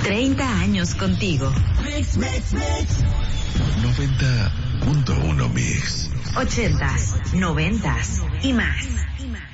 30 años contigo. Mix, mix, mix. 90.1 Mix. 80s, 90s y más.